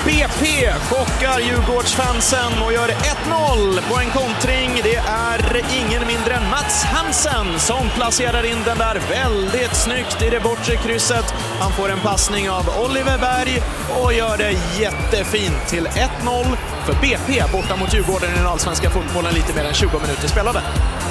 BP chockar Djurgårdsfansen och gör 1-0 på en kontring. Det är ingen mindre än Mats Hansen som placerar in den där väldigt snyggt i det bortre krysset. Han får en passning av Oliver Berg och gör det jättefint till 1-0 för BP borta mot Djurgården i den allsvenska fotbollen lite mer än 20 minuter spelade.